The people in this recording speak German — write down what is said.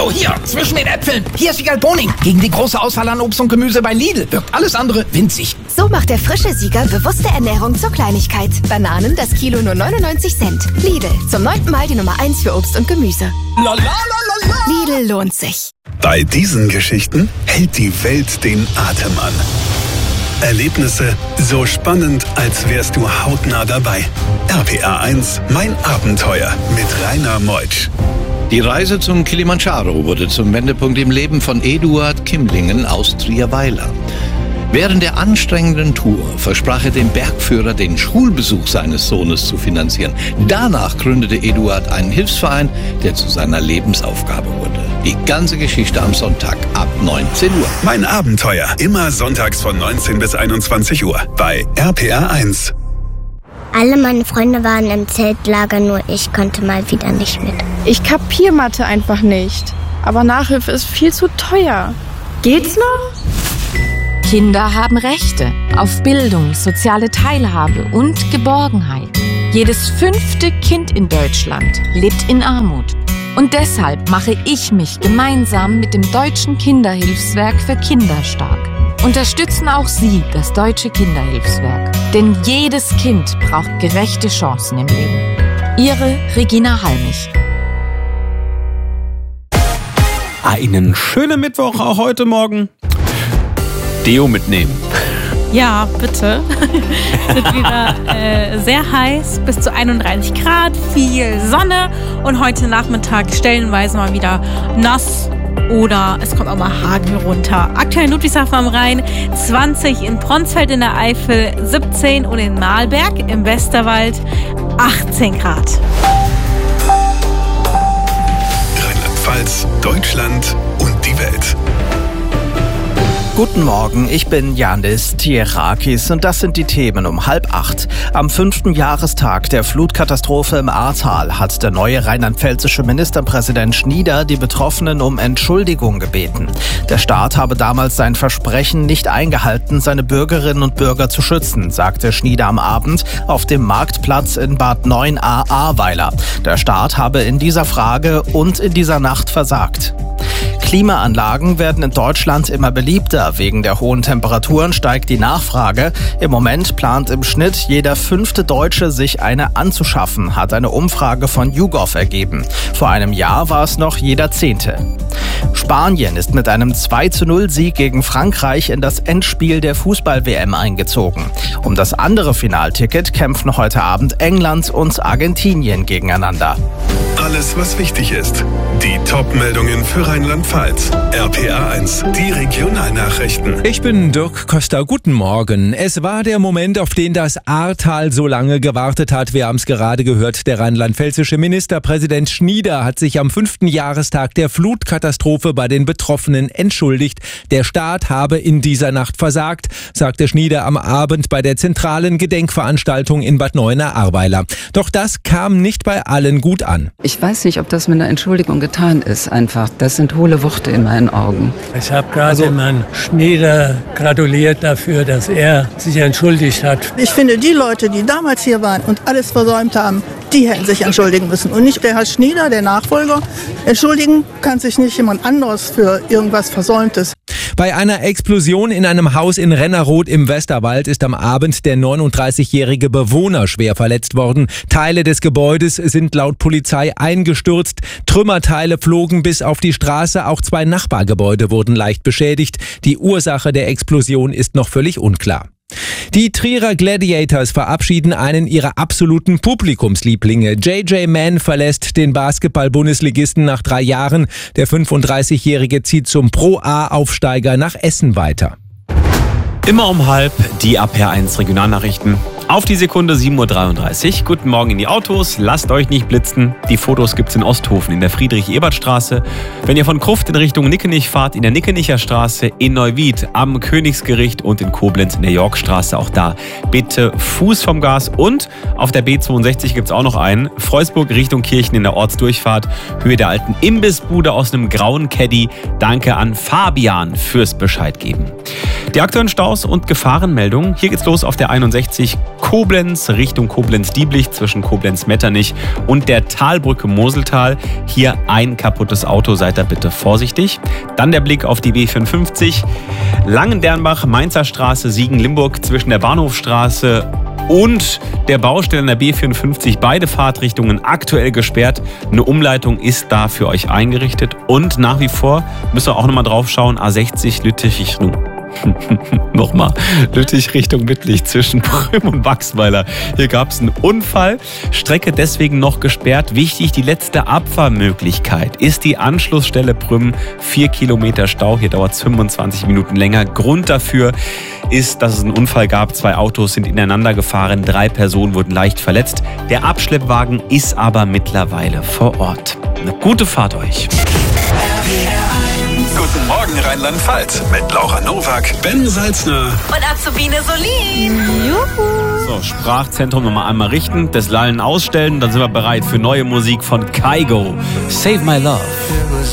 So, hier, zwischen den Äpfeln. Hier ist Siegerl Boning. Gegen die große Auswahl an Obst und Gemüse bei Lidl wirkt alles andere winzig. So macht der frische Sieger bewusste Ernährung zur Kleinigkeit. Bananen, das Kilo nur 99 Cent. Lidl, zum 9. Mal die Nummer 1 für Obst und Gemüse. La, la, la, la, la. Lidl lohnt sich. Bei diesen Geschichten hält die Welt den Atem an. Erlebnisse so spannend, als wärst du hautnah dabei. RPA 1, mein Abenteuer mit Rainer Meutsch. Die Reise zum Kilimanjaro wurde zum Wendepunkt im Leben von Eduard Kimlingen aus Trierweiler. Während der anstrengenden Tour versprach er dem Bergführer, den Schulbesuch seines Sohnes zu finanzieren. Danach gründete Eduard einen Hilfsverein, der zu seiner Lebensaufgabe wurde. Die ganze Geschichte am Sonntag ab 19 Uhr. Mein Abenteuer, immer sonntags von 19 bis 21 Uhr bei RPA 1. Alle meine Freunde waren im Zeltlager, nur ich konnte mal wieder nicht mit. Ich kapier Mathe einfach nicht. Aber Nachhilfe ist viel zu teuer. Geht's noch? Kinder haben Rechte auf Bildung, soziale Teilhabe und Geborgenheit. Jedes 5. Kind in Deutschland lebt in Armut. Und deshalb mache ich mich gemeinsam mit dem Deutschen Kinderhilfswerk für Kinder stark. Unterstützen auch Sie das Deutsche Kinderhilfswerk. Denn jedes Kind braucht gerechte Chancen im Leben. Ihre Regina Halmich. Einen schönen Mittwoch auch heute Morgen. Deo mitnehmen. Ja, bitte. Es wird wieder sehr heiß, bis zu 31 Grad, viel Sonne und heute Nachmittag stellenweise mal wieder nass oder es kommt auch mal Hagel runter. Aktuell in Ludwigshafen am Rhein 20, in Pronsfeld in der Eifel 17 und in Mahlberg im Westerwald 18 Grad. Rheinland-Pfalz, Deutschland und die Welt. Guten Morgen, ich bin Janis Tierakis und das sind die Themen um 7:30. Am 5. Jahrestag der Flutkatastrophe im Ahrtal hat der neue rheinland-pfälzische Ministerpräsident Schnieder die Betroffenen um Entschuldigung gebeten. Der Staat habe damals sein Versprechen nicht eingehalten, seine Bürgerinnen und Bürger zu schützen, sagte Schnieder am Abend auf dem Marktplatz in Bad 9a Ahrweiler. Der Staat habe in dieser Frage und in dieser Nacht versagt. Klimaanlagen werden in Deutschland immer beliebter. Wegen der hohen Temperaturen steigt die Nachfrage. Im Moment plant im Schnitt jeder 5. Deutsche, sich eine anzuschaffen, hat eine Umfrage von YouGov ergeben. Vor einem Jahr war es noch jeder 10. Spanien ist mit einem 2:0-Sieg gegen Frankreich in das Endspiel der Fußball-WM eingezogen. Um das andere Finalticket kämpfen heute Abend England und Argentinien gegeneinander. Alles, was wichtig ist. Die Top-Meldungen für Rheinland-Pfalz. RPA 1, die Regionalnachrichten. Ich bin Dirk Köster. Guten Morgen. Es war der Moment, auf den das Ahrtal so lange gewartet hat. Wir haben es gerade gehört. Der rheinland-pfälzische Ministerpräsident Schnieder hat sich am 5. Jahrestag der Flutkatastrophe bei den Betroffenen entschuldigt. Der Staat habe in dieser Nacht versagt, sagte Schnieder am Abend bei der zentralen Gedenkveranstaltung in Bad 9a Ahrweiler. Doch das kam nicht bei allen gut an. Ich weiß nicht, ob das mit einer Entschuldigung getan ist, einfach. Das sind hohle Worte in meinen Augen. Ich habe gerade Herrn Schnieder gratuliert dafür, dass er sich entschuldigt hat. Ich finde, die Leute, die damals hier waren und alles versäumt haben, die hätten sich entschuldigen müssen. Und nicht der Herr Schnieder, der Nachfolger. Entschuldigen kann sich nicht jemand anderes für irgendwas Versäumtes. Bei einer Explosion in einem Haus in Rennerroth im Westerwald ist am Abend der 39-jährige Bewohner schwer verletzt worden. Teile des Gebäudes sind laut Polizei eingestürzt. Trümmerteile flogen bis auf die Straße. Auch 2 Nachbargebäude wurden leicht beschädigt. Die Ursache der Explosion ist noch völlig unklar. Die Trierer Gladiators verabschieden einen ihrer absoluten Publikumslieblinge. JJ Mann verlässt den Basketball-Bundesligisten nach 3 Jahren. Der 35-Jährige zieht zum Pro-A-Aufsteiger nach Essen weiter. Immer um 7:30 die RPA 1 Regionalnachrichten. Auf die Sekunde 7:33 Uhr. Guten Morgen in die Autos. Lasst euch nicht blitzen. Die Fotos gibt's in Osthofen in der Friedrich-Ebert-Straße. Wenn ihr von Krufft in Richtung Nickenich fahrt, in der Nickenicher Straße, in Neuwied am Königsgericht und in Koblenz in der Yorkstraße. Auch da bitte Fuß vom Gas. Und auf der B62 gibt's auch noch einen. Freusburg Richtung Kirchen in der Ortsdurchfahrt. Höhe der alten Imbissbude aus einem grauen Caddy. Danke an Fabian fürs Bescheid geben. Die aktuellen Staus Staus und Gefahrenmeldungen. Hier geht's los auf der 61 Koblenz Richtung Koblenz-Dieblich zwischen Koblenz-Metternich und der Talbrücke Moseltal. Hier ein kaputtes Auto, seid da bitte vorsichtig. Dann der Blick auf die B54 Langendernbach, Mainzer Straße, Siegen-Limburg zwischen der Bahnhofstraße und der Baustelle an der B54. Beide Fahrtrichtungen aktuell gesperrt. Eine Umleitung ist da für euch eingerichtet. Und nach wie vor müsst ihr auch nochmal drauf schauen, A60 Lüttich nochmal, Lüttich Richtung Wittlich zwischen Prüm und Wachsweiler. Hier gab es einen Unfall. Strecke deswegen noch gesperrt. Wichtig, die letzte Abfahrmöglichkeit ist die Anschlussstelle Prüm. 4 Kilometer Stau. Hier dauert es 25 Minuten länger. Grund dafür ist, dass es einen Unfall gab. 2 Autos sind ineinander gefahren. 3 Personen wurden leicht verletzt. Der Abschleppwagen ist aber mittlerweile vor Ort. Eine gute Fahrt euch. Guten Morgen Rheinland-Pfalz mit Laura Nowak, Ben Salzner und Azubine Solin. Juhu. So, Sprachzentrum nochmal einmal richten, das Lallen ausstellen, dann sind wir bereit für neue Musik von Kygo. Save My Love.